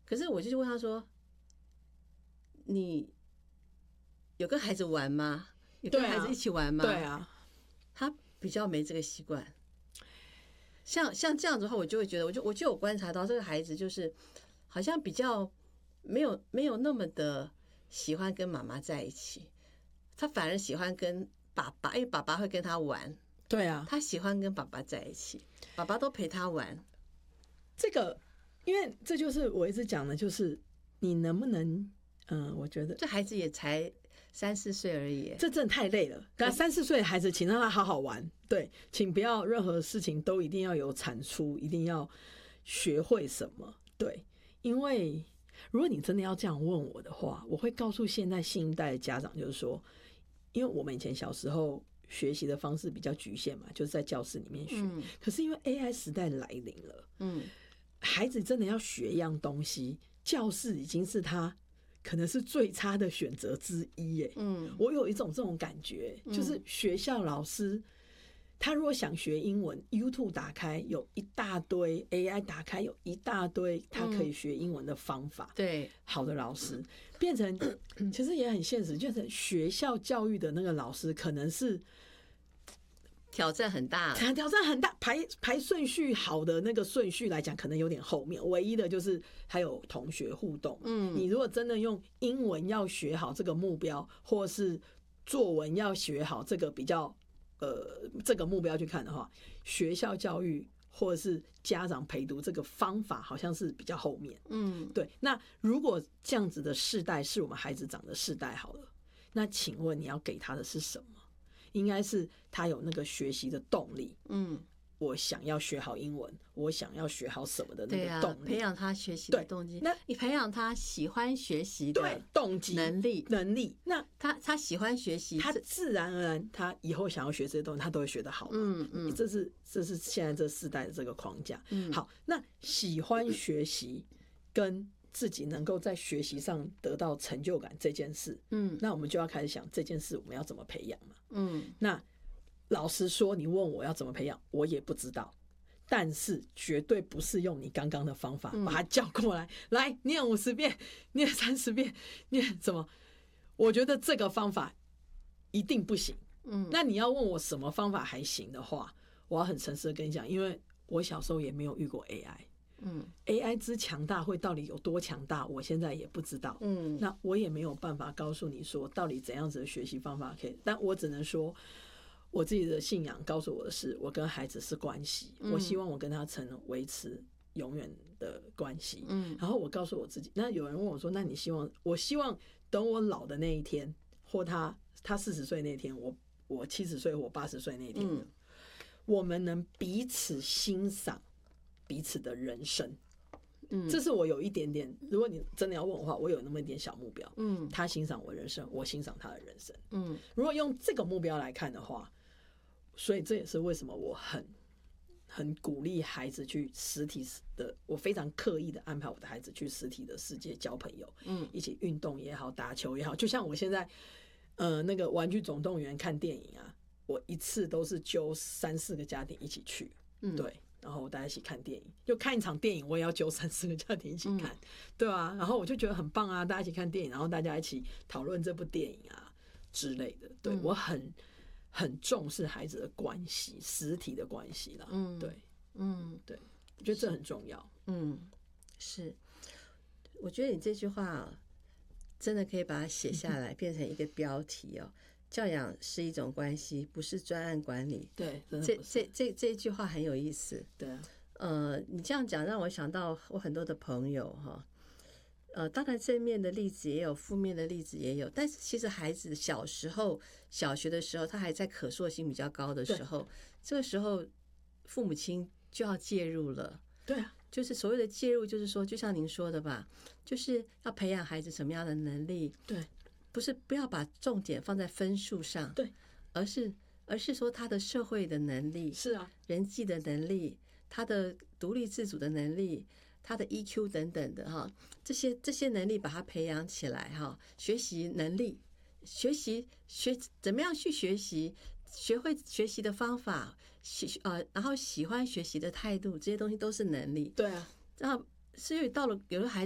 可是我就问他说：“你有跟孩子玩吗？有跟孩子一起玩吗？” 对啊， 他比较没这个习惯。像这样子的话，我就会觉得，我就有观察到这个孩子就是好像比较没有那么的喜欢跟妈妈在一起，他反而喜欢跟爸爸，因为爸爸会跟他玩。 对啊， 他喜欢跟爸爸在一起，爸爸都陪他玩。 这个，因为这就是我一直讲的，就是你能不能，我觉得这孩子也才3、4岁而已， 这真的太累了。但3、4岁的孩子，请让他好好玩，对，请不要任何事情都一定要有产出，一定要学会什么，对，因为如果你真的要这样问我的话，我会告诉现在新一代的家长，就是说，因为我们以前小时候学习的方式比较局限嘛，就是在教室里面学。可是因为 AI 时代来临了，孩子真的要学一样东西，教室已经是他可能是最差的选择之一耶。我有一种这种感觉，就是学校老师他如果想学英文 YouTube 打开有一大堆 AI 打开有一大堆他可以学英文的方法， 对， 好的老师变成其实也很现实，就是学校教育的那个老师可能是挑战很大， 挑战很大，排顺序好的那个顺序来讲，可能有点后面。唯一的就是还有同学互动。你如果真的用英文要学好这个目标，或是作文要学好这个比较这个目标去看的话，学校教育或者是家长陪读这个方法好像是比较后面。对。那如果这样子的世代是我们孩子长的世代好了，那请问你要给他的是什么？应该是他有那个学习的动力。我想要学好英文，我想要学好什么的那个动力， 培养他学习的动机。 那你培养他喜欢学习的动机、能力，那他喜欢学习， 他自然而然，他以后想要学这些东西，他都会学得好嘛。这是现在这世代的这个框架。好，那喜欢学习跟自己能够在学习上得到成就感这件事，那我们就要开始想这件事我们要怎么培养嘛。那老实说，你问我要怎么培养，我也不知道，但是绝对不是用你刚刚的方法把他叫过来，来念50遍，念30遍，念什么？我觉得这个方法一定不行。那你要问我什么方法还行的话，我要很诚实的跟你讲，因为我小时候也没有遇过 AI。AI 之强大会到底有多强大，我现在也不知道。那我也没有办法告诉你说到底怎样子的学习方法可以，但我只能说我自己的信仰告诉我的是，我跟孩子是关系，我希望我跟他维持永远的关系。然后我告诉我自己，那有人问我说，那你希望？我希望等我老的那一天，或他40岁那天，我70岁或80岁那天，我们能彼此欣赏彼此的人生。这是我有一点点，如果你真的要问我的话，我有那么一点小目标。他欣赏我人生，我欣赏他的人生。如果用这个目标来看的话，所以这也是为什么我很鼓励孩子去实体的，我非常刻意的安排我的孩子去实体的世界交朋友，一起运动也好，打球也好。就像我现在那个玩具总动员看电影啊，我一次都是揪3、4个家庭一起去。对。然后大家一起看电影，就看一场电影，我也要揪3、4个家庭一起看，对啊。然后我就觉得很棒啊，大家一起看电影，然后大家一起讨论这部电影啊之类的。对，我很重视孩子的关系，实体的关系啦。对，对，我觉得这很重要。 是，我觉得你这句话真的可以把它写下来，变成一个标题哦。教养是一种关系，不是专案管理。 对， 这一句话很有意思。 对啊， 你这样讲让我想到我很多的朋友哈。当然正面的例子也有，负面的例子也有，但是其实孩子小时候小学的时候，他还在可塑性比较高的时候，这个时候父母亲就要介入了。 对啊， 就是所谓的介入，就是说就像您说的吧，就是要培养孩子什么样的能力。 对， 不要把重点放在分数上， 对， 而是说他的社会的能力， 是啊， 人际的能力，他的独立自主的能力，他的 EQ 等等的哈，这些能力把他培养起来哈，学习能力，怎么样去学习，学会学习的方法，然后喜欢学习的态度，这些东西都是能力。 对啊， 然后所以到了有的孩子